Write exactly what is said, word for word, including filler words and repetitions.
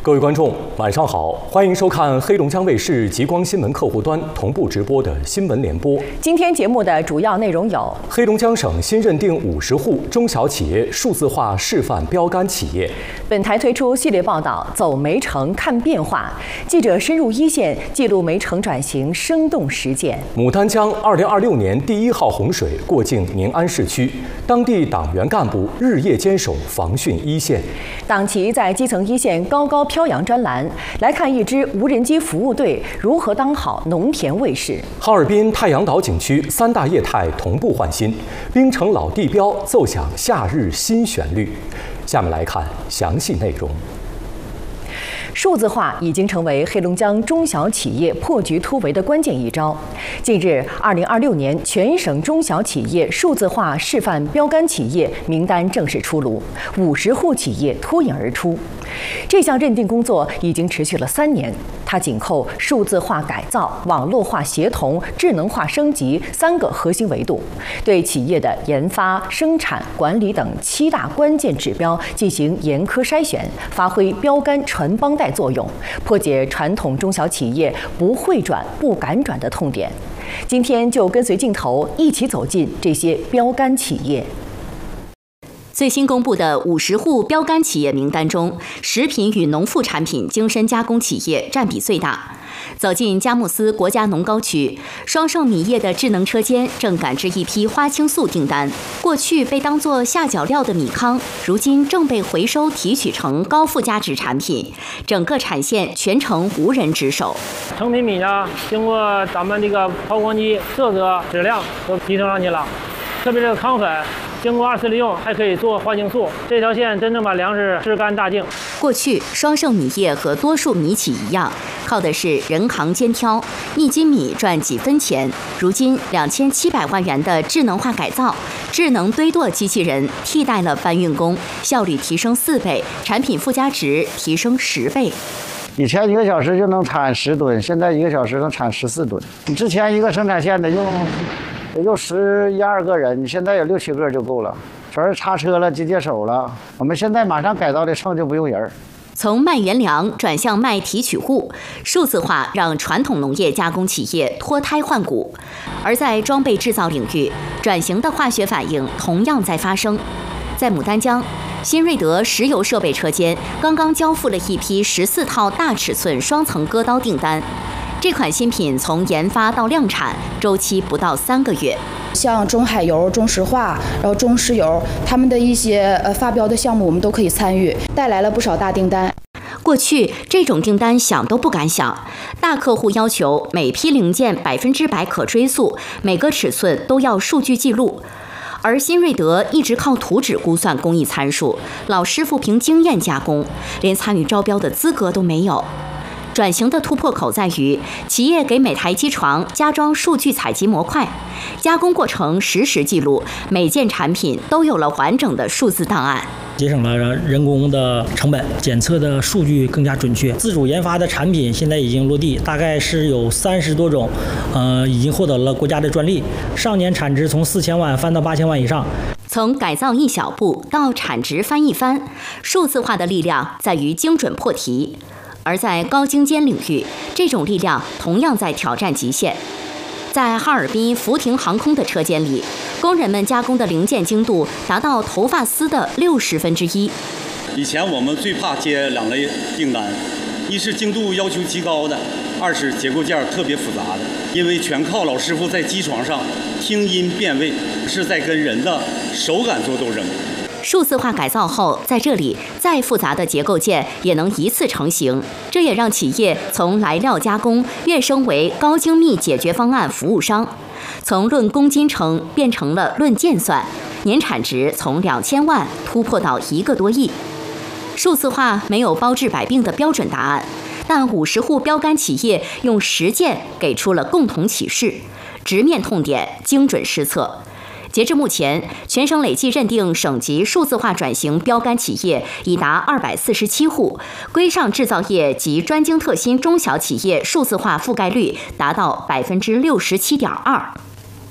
各位观众，晚上好，欢迎收看黑龙江卫视极光新闻客户端同步直播的新闻联播。 今天节目的主要内容有： 黑龙江省新认定五十户中小企业数字化示范标杆企业； 本台推出系列报道《走煤城看变化》，记者深入一线，记录煤城转型生动实践。 牡丹江二零二六年第一号洪水过境宁安市区，当地党员干部日夜坚守防汛一线。 党旗在基层一线高高飘扬专栏，来看一支无人机服务队如何当好农田卫士。 哈尔滨太阳岛景区三大业态同步换新，冰城老地标奏响夏日新旋律。下面来看详细内容。 数字化已经成为黑龙江中小企业破局突围的关键一招。近日，二零二六年全省中小企业数字化示范标杆企业名单正式出炉，五十户企业脱颖而出。这项认定工作已经持续了三年，它紧扣数字化改造、网络化协同、智能化升级三个核心维度，对企业的研发、生产、管理等七大关键指标进行严苛筛选，发挥标杆传帮带作用，破解传统中小企业不会转、不敢转的痛点。今天就跟随镜头一起走进这些标杆企业。 最新公布的五十户标杆企业名单中，食品与农副产品精深加工企业占比最大。走进佳木斯国家农高区，双盛米业的智能车间正赶制一批花青素订单。过去被当作下脚料的米糠，如今正被回收提取成高附加值产品，整个产线全程无人值守。 成品米呢，经过咱们这个抛光机，色泽、质量都提升上去了，特别这个糠粉。经过二次利用，还可以做花青素。这条线真正把粮食吃干大净。 过去，双盛米业和多数米企一样，靠的是人扛肩挑，一斤米赚几分钱。如今，两千七百万元的智能化改造，智能堆垛机器人替代了搬运工，效率提升四倍，产品附加值提升十倍。 以前一个小时就能产十吨，现在一个小时能产十四吨。你之前一个生产线得用。也就十一二个人，你现在有六七个就够了，全是叉车了、机械手了。我们现在马上改造的秤就不用人。 从卖原粮转向卖提取物，数字化让传统农业加工企业脱胎换骨。而在装备制造领域，转型的化学反应同样在发生。在牡丹江，新瑞德石油设备车间刚刚交付了一批十四套大尺寸双层割刀订单。这款新品从研发到量产周期不到三个月。 像中海油、中石化，然后中石油，他们的一些呃发标的项目，我们都可以参与，带来了不少大订单。 过去这种订单想都不敢想，大客户要求每批零件百分之百可追溯，每个尺寸都要数据记录。而新瑞德一直靠图纸估算工艺参数，老师傅凭经验加工，连参与招标的资格都没有。转型的突破口在于，企业给每台机床加装数据采集模块，加工过程实时记录，每件产品都有了完整的数字档案， 节省了人工的成本，检测的数据更加准确。自主研发的产品现在已经落地，大概是有三十多种，呃，已经获得了国家的专利。上年产值从四千万翻到八千万以上。 从改造一小步到产值翻一番，数字化的力量在于精准破题。而在高精尖领域，这种力量同样在挑战极限。在哈尔滨福亭航空的车间里，工人们加工的零件精度达到头发丝的六十分之一。 以前我们最怕接两类订单，一是精度要求极高的，二是结构件特别复杂的。因为全靠老师傅在机床上听音辨位，是在跟人的手感做斗争。 数字化改造后，在这里再复杂的结构件也能一次成型，这也让企业从来料加工跃升为高精密解决方案服务商，从论公斤称变成了论件算，年产值从两千万突破到一个多亿。数字化没有包治百病的标准答案，但五十户标杆企业用实践给出了共同启示，直面痛点，精准施策。截至目前，全省累计认定省级数字化转型标杆企业已达二百四十七户，规上制造业及专精特新中小企业数字化覆盖率达到百分之六十七点二。